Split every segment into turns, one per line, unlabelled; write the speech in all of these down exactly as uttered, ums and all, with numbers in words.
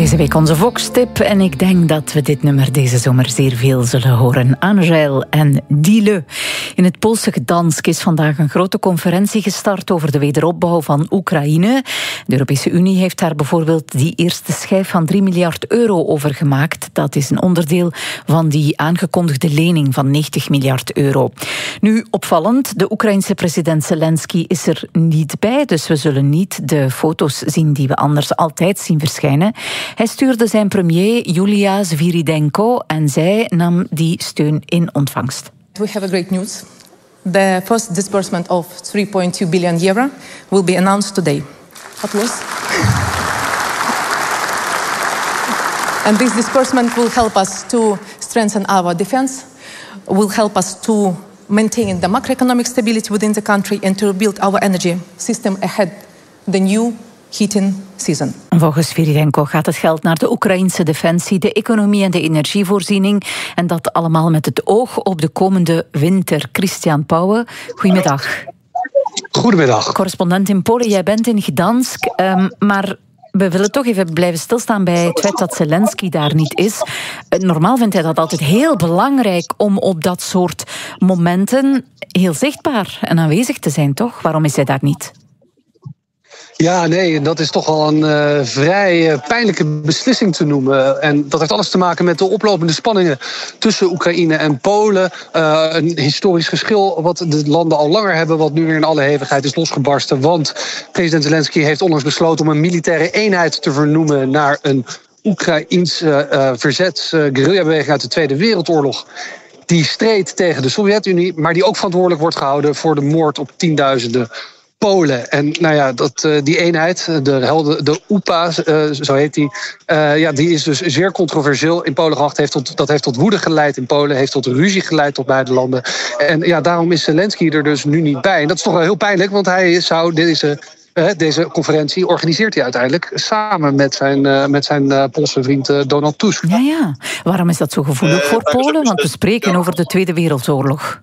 Deze week onze Vox-tip en ik denk dat we dit nummer deze zomer zeer veel zullen horen. Angel en Dile. In het Poolse Gdansk is vandaag een grote conferentie gestart over de wederopbouw van Oekraïne. De Europese Unie heeft daar bijvoorbeeld die eerste schijf van drie miljard euro over gemaakt. Dat is een onderdeel van die aangekondigde lening van negentig miljard euro. Nu, opvallend, de Oekraïense president Zelensky is er niet bij, dus we zullen niet de foto's zien die we anders altijd zien verschijnen. Hij stuurde zijn premier Julia Sviridenko en zij nam die steun in ontvangst.
We have a great news. The first disbursement of three point two billion euro will be announced today. Applause. And this disbursement will help us to strengthen our defense, will help us to maintain the macroeconomic stability within the country and to build our energy system ahead the new heating season.
Volgens Sviridenko gaat het geld naar de Oekraïnse defensie, de economie en de energievoorziening. En dat allemaal met het oog op de komende winter. Christian Pauwen, goedemiddag.
Goedemiddag.
Correspondent in Polen, jij bent in Gdansk, um, maar we willen toch even blijven stilstaan bij het feit dat Zelensky daar niet is. Normaal vindt hij dat altijd heel belangrijk om op dat soort momenten heel zichtbaar en aanwezig te zijn, toch? Waarom is hij daar niet?
Ja, nee, dat is toch al een uh, vrij uh, pijnlijke beslissing te noemen. En dat heeft alles te maken met de oplopende spanningen tussen Oekraïne en Polen. Uh, een historisch geschil wat de landen al langer hebben, wat nu weer in alle hevigheid is losgebarsten. Want president Zelensky heeft onlangs besloten om een militaire eenheid te vernoemen naar een Oekraïense uh, verzets uh, guerrillabeweging uit de Tweede Wereldoorlog. Die streed tegen de Sovjet-Unie, maar die ook verantwoordelijk wordt gehouden voor de moord op tienduizenden Polen. En nou ja, dat, uh, die eenheid, de helden, de U P A, uh, zo heet die, uh, ja, die is dus zeer controversieel in Polen geacht. Heeft tot, dat heeft tot woede geleid in Polen, heeft tot ruzie geleid tot beide landen. En ja, daarom is Zelensky er dus nu niet bij. En dat is toch wel heel pijnlijk, want hij zou deze, uh, deze conferentie organiseert hij uiteindelijk samen met zijn, uh, met zijn uh, Poolse vriend uh, Donald Tusk.
Ja, ja. Waarom is dat zo gevoelig voor Polen? Want we spreken over de Tweede Wereldoorlog.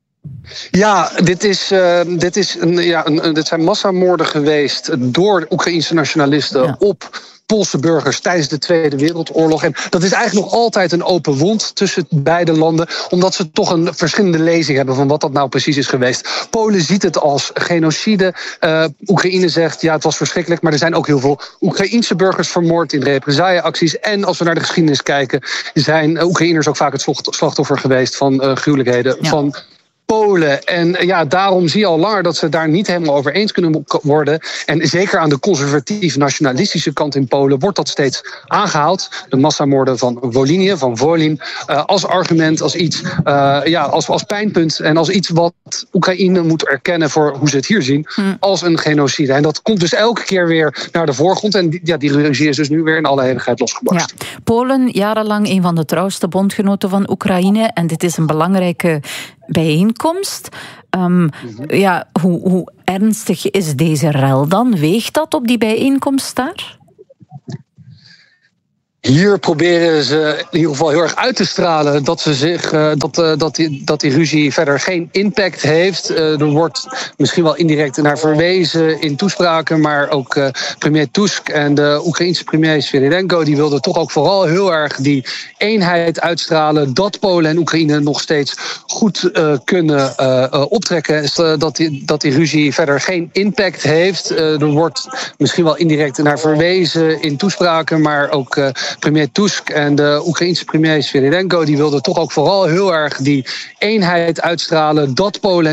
Ja, dit, is, uh, dit, is een, ja, een, dit zijn massamoorden geweest door Oekraïense nationalisten ja. op Poolse burgers tijdens de Tweede Wereldoorlog. En dat is eigenlijk nog altijd een open wond tussen beide landen, omdat ze toch een verschillende lezing hebben van wat dat nou precies is geweest. Polen ziet het als genocide. Uh, Oekraïne zegt, ja, het was verschrikkelijk, maar er zijn ook heel veel Oekraïense burgers vermoord in represailleacties. En als we naar de geschiedenis kijken, zijn Oekraïners ook vaak het slachtoffer geweest van uh, gruwelijkheden ja. van Polen. En ja, daarom zie je al langer dat ze daar niet helemaal over eens kunnen worden. En zeker aan de conservatief-nationalistische kant in Polen wordt dat steeds aangehaald. De massamoorden van Wolynië, van Volyn, uh, als argument, als iets, uh, ja, als, als pijnpunt en als iets wat Oekraïne moet erkennen voor hoe ze het hier zien, hmm. als een genocide. En dat komt dus elke keer weer naar de voorgrond. En die, ja, die ruzie is dus nu weer in alle hevigheid losgebarsten.
Ja. Polen, jarenlang een van de trouwste bondgenoten van Oekraïne. En dit is een belangrijke bijeenkomst. Um, mm-hmm. ja, hoe, hoe ernstig is deze rel dan? Weegt dat op die bijeenkomst daar?
Hier proberen ze in ieder geval heel erg uit te stralen dat ze zich uh, dat, uh, dat, die, dat die ruzie verder geen impact heeft. Uh, er wordt misschien wel indirect naar verwezen in toespraken, maar ook uh, premier Tusk en de Oekraïense premier Sviridenko die wilden toch ook vooral heel erg die eenheid uitstralen, dat Polen en Oekraïne nog steeds goed uh, kunnen uh, uh, optrekken. Uh, dat, die, dat die ruzie verder geen impact heeft. Uh, er wordt misschien wel indirect naar verwezen in toespraken, maar ook uh, premier Tusk en de Oekraïense premier Sviridenko die wilden toch ook vooral heel erg die eenheid uitstralen, dat Polen